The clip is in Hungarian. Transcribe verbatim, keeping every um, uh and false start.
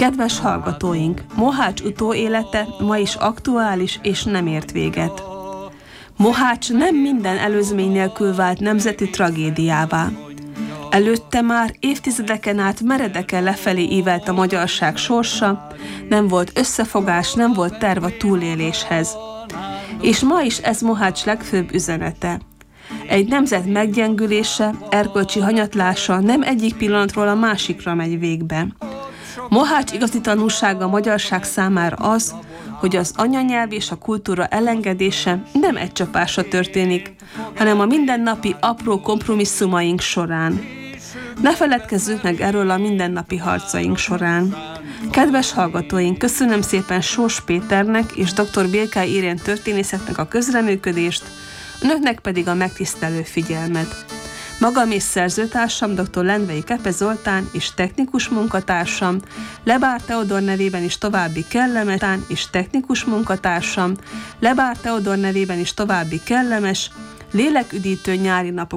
Kedves hallgatóink, Mohács utóélete ma is aktuális és nem ért véget. Mohács nem minden előzmény nélkül vált nemzeti tragédiává. Előtte már évtizedeken át meredeken lefelé ívelt a magyarság sorsa, nem volt összefogás, nem volt terv a túléléshez. És ma is ez Mohács legfőbb üzenete. Egy nemzet meggyengülése, erkölcsi hanyatlása nem egyik pillanatról a másikra megy végbe. Mohács igazi tanulsága a magyarság számára az, hogy az anyanyelv és a kultúra elengedése nem egy csapásra történik, hanem a mindennapi apró kompromisszumaink során. Ne feledkezzünk meg erről a mindennapi harcaink során. Kedves hallgatóink, köszönöm szépen Sós Péternek és dr. Birkály Irén történészeknek a közreműködést, önöknek pedig a megtisztelő figyelmet. Magam és szerzőtársam dr. Lendvai Kepe Zoltán és technikus munkatársam, Lebár Teodor nevében is további kellemes és technikus munkatársam, Lebár Teodor nevében is további kellemes, léleküdítő nyári napok